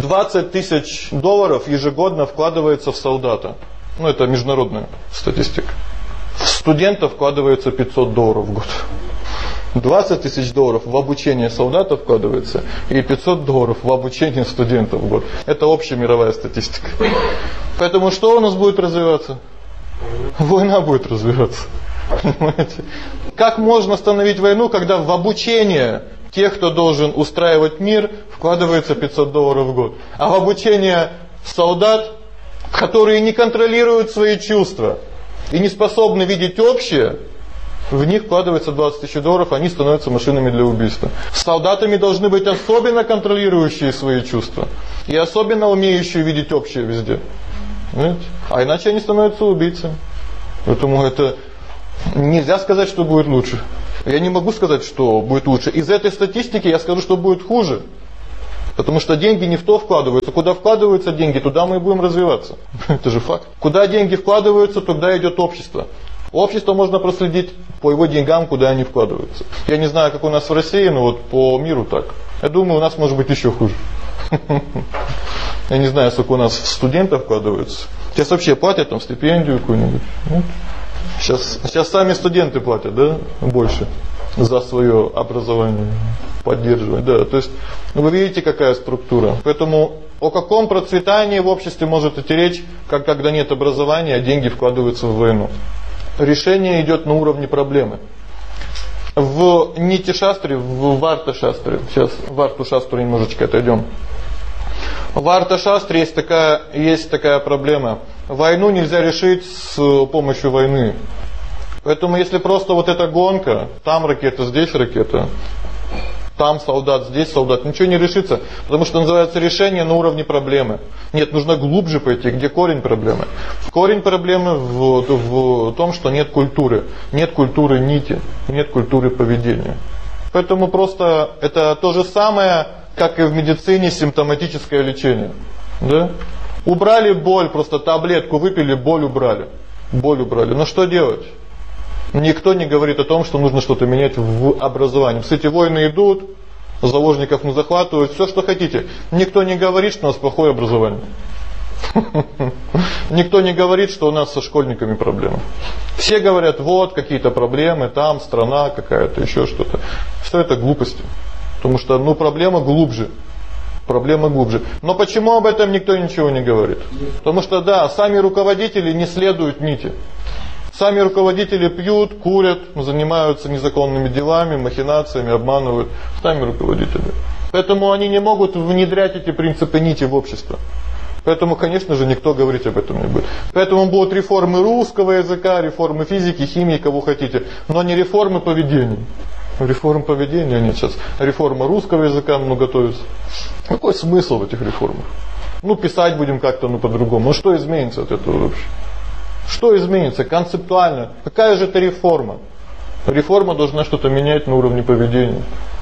20 тысяч долларов ежегодно вкладывается в солдата. Ну, это международная статистика. В студента вкладывается $500 в год. 20 тысяч долларов в обучение солдата вкладывается, и $500 в обучение студентов в год. Это общая мировая статистика. Поэтому что у нас будет развиваться? Война будет развиваться. Понимаете? Как можно остановить войну, когда в обучение тех, кто должен устраивать мир, вкладывается $500 в год? А в обучение солдат, которые не контролируют свои чувства и не способны видеть общее, в них вкладывается $20 тысяч, они становятся машинами для убийства. С солдатами должны быть особенно контролирующие свои чувства и особенно умеющие видеть общее везде. Понимаете? А иначе они становятся убийцами. Поэтому это нельзя сказать, что будет лучше. Я не могу сказать, что будет лучше. Из этой статистики я скажу, что будет хуже. Потому что деньги не в то вкладываются. Куда вкладываются деньги, туда мы и будем развиваться. Это же факт. Куда деньги вкладываются, туда идет общество. Общество можно проследить по его деньгам, куда они вкладываются. Я не знаю, как у нас в России, но вот по миру так. Я думаю, у нас может быть еще хуже. Я не знаю, сколько у нас студентов вкладываются. Сейчас вообще платят там стипендию какую-нибудь. Сейчас сами студенты платят, да, больше за свое образование, поддерживать. Да, то есть вы видите, какая структура. Поэтому о каком процветании в обществе может идти речь, когда нет образования, а деньги вкладываются в войну? Решение идет на уровне проблемы. В Нити-шастре, в Варта-шастре, сейчас в Варту-шастру немножечко отойдем. В Варта-шастре есть такая проблема. Войну нельзя решить с помощью войны. Поэтому если просто вот эта гонка, там ракета, здесь ракета, там солдат, здесь солдат, ничего не решится, потому что называется решение на уровне проблемы. Нет, нужно глубже пойти, где корень проблемы. Корень проблемы в том, что нет культуры нити, нет культуры поведения. Поэтому просто это то же самое, как и в медицине симптоматическое лечение. Да? Убрали боль, просто таблетку выпили, боль убрали. Но что делать? Никто не говорит о том, что нужно что-то менять в образовании. Кстати, войны идут, заложников не захватывают, все, что хотите. Никто не говорит, что у нас плохое образование. Никто не говорит, что у нас со школьниками проблемы. Все говорят, вот какие-то проблемы, там страна какая-то, еще что-то. Все это глупости. Потому что проблема глубже. Но почему об этом никто ничего не говорит? Потому что да, сами руководители не следуют нити. Сами руководители пьют, курят, занимаются незаконными делами, махинациями, обманывают. Сами руководители. Поэтому они не могут внедрять эти принципы нити в общество. Поэтому, конечно же, никто говорить об этом не будет. Поэтому будут реформы русского языка, реформы физики, химии, кого хотите, но не реформы поведения. Реформ поведения нет сейчас. Реформа русского языка готовится. Какой смысл в этих реформах? Писать будем как-то по-другому. Что изменится от этого вообще? Что изменится концептуально? Какая же это реформа? Реформа должна что-то менять на уровне поведения.